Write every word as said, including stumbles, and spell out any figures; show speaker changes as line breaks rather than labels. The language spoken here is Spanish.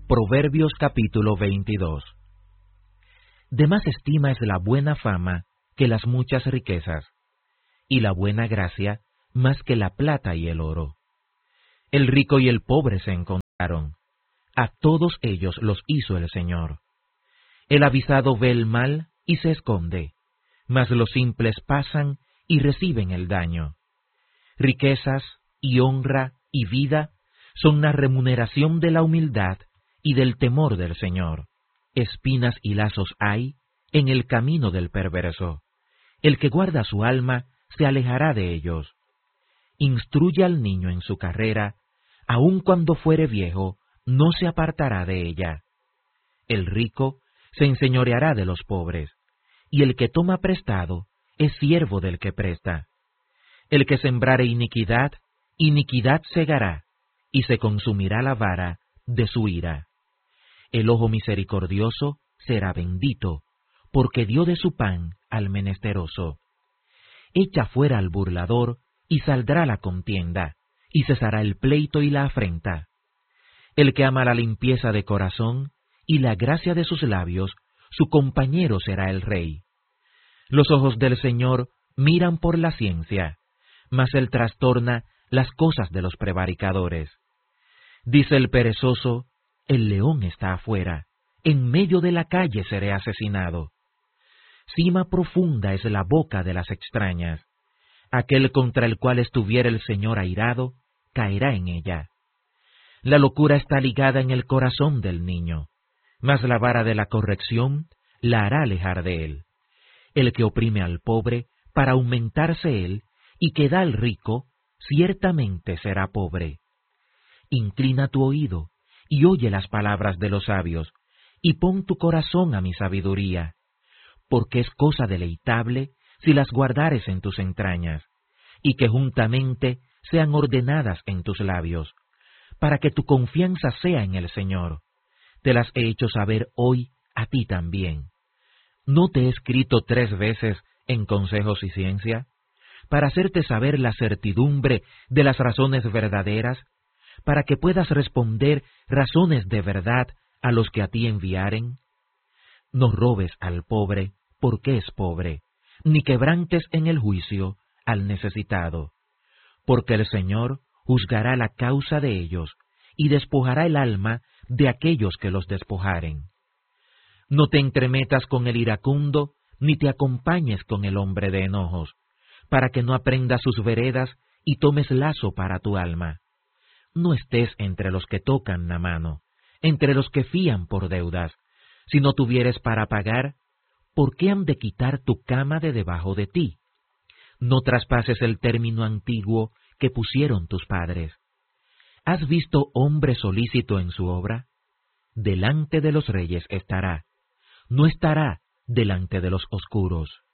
Proverbios capítulo veintidós. De más estima es la buena fama que las muchas riquezas, y la buena gracia más que la plata y el oro. El rico y el pobre se encontraron, a todos ellos los hizo el Señor. El avisado ve el mal y se esconde, mas los simples pasan y reciben el daño. Riquezas y honra y vida son la remuneración de la humildad y del temor del Señor. Espinas y lazos hay en el camino del perverso. El que guarda su alma se alejará de ellos. Instruye al niño en su carrera, aun cuando fuere viejo, no se apartará de ella. El rico se enseñoreará de los pobres, y el que toma prestado es siervo del que presta. El que sembrare iniquidad, iniquidad segará, y se consumirá la vara de su ira. El ojo misericordioso será bendito, porque dio de su pan al menesteroso. Echa fuera al burlador, y saldrá la contienda, y cesará el pleito y la afrenta. El que ama la limpieza de corazón y la gracia de sus labios, su compañero será el rey. Los ojos del Señor miran por la ciencia, mas él trastorna las cosas de los prevaricadores. Dice el perezoso, el león está afuera, en medio de la calle seré asesinado. Cima profunda es la boca de las extrañas. Aquel contra el cual estuviera el Señor airado, caerá en ella. La locura está ligada en el corazón del niño, mas la vara de la corrección la hará alejar de él. El que oprime al pobre para aumentarse él, y que da al rico, ciertamente será pobre. Inclina tu oído, y oye las palabras de los sabios, y pon tu corazón a mi sabiduría, porque es cosa deleitable si las guardares en tus entrañas, y que juntamente sean ordenadas en tus labios, para que tu confianza sea en el Señor. Te las he hecho saber hoy a ti también. ¿No te he escrito tres veces en consejos y ciencia, para hacerte saber la certidumbre de las razones verdaderas, para que puedas responder razones de verdad a los que a ti enviaren? No robes al pobre, porque es pobre, ni quebrantes en el juicio al necesitado, porque el Señor juzgará la causa de ellos, y despojará el alma de aquellos que los despojaren. No te entremetas con el iracundo, ni te acompañes con el hombre de enojos, para que no aprendas sus veredas y tomes lazo para tu alma. No estés entre los que tocan la mano, entre los que fían por deudas. Si no tuvieres para pagar, ¿por qué han de quitar tu cama de debajo de ti? No traspases el término antiguo que pusieron tus padres. ¿Has visto hombre solícito en su obra? Delante de los reyes estará, no estará delante de los oscuros.